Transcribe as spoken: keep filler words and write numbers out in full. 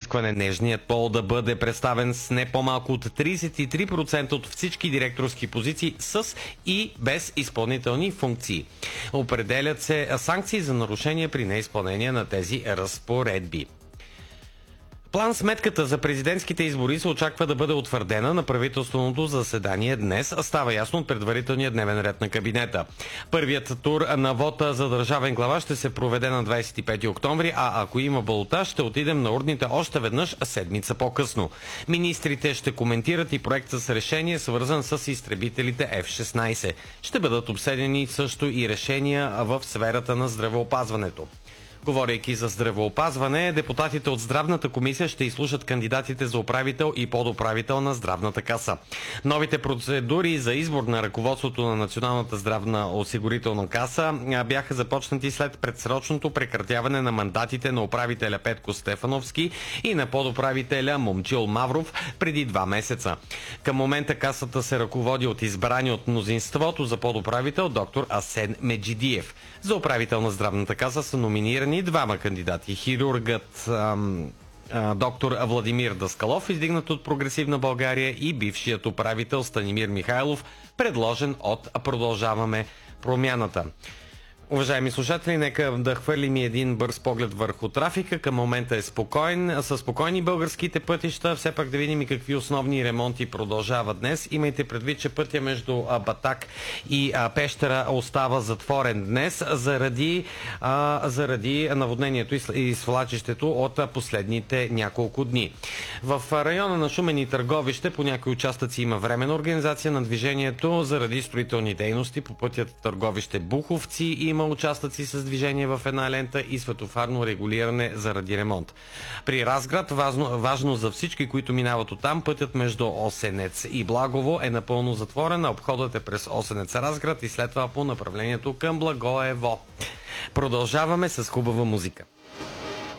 изискване нежният пол да бъде представен с не по-малко от тридесет и три процента от всички директорски позиции с и без изпълнителни функции. Определят се санкции за нарушения при неизпълнение на тези разпоредби. План-сметката за президентските избори се очаква да бъде утвърдена на правителственото заседание днес. Става ясно от предварителния дневен ред на кабинета. Първият тур на вота за държавен глава ще се проведе на двадесет и пети октомври, а ако има балотаж, ще отидем на урните още веднъж седмица по-късно. Министрите ще коментират и проекта с решение, свързан с изтребителите Еф шестнадесет. Ще бъдат обсъдени също и решения в сферата на здравеопазването. Говорейки за здравеопазване, депутатите от Здравната комисия ще изслушат кандидатите за управител и подуправител на Здравната каса. Новите процедури за избор на ръководството на Националната здравна осигурителна каса бяха започнати след предсрочното прекратяване на мандатите на управителя Петко Стефановски и на подуправителя Момчил Мавров преди два месеца. Към момента касата се ръководи от избрани от мнозинството за подуправител доктор Асен Меджидиев. За управител на Здравната каса са номинирани двама кандидати. Хирургът ам, а, доктор Владимир Даскалов, издигнат от Прогресивна България, и бившият управител Станимир Михайлов, предложен от Продължаваме промяната. Уважаеми слушатели, нека да хвърлим и един бърз поглед върху трафика. Към момента е спокоен, са спокойни българските пътища. Все пак да видим и какви основни ремонти продължават днес. Имайте предвид, че пътя между Батак и Пещера остава затворен днес заради, а, заради наводнението и свлачището от последните няколко дни. В района на Шумен и Търговище по някои участъци има временна организация на движението заради строителни дейности по пътя Търговище-Буховци. Има участъци с движение в една лента и светофарно регулиране заради ремонт. При Разград, важно, важно за всички, които минават оттам, пътят между Осенец и Благово е напълно затворен, а обходът е през Осенец Разград и след това по направлението към Благоево. Продължаваме с хубава музика.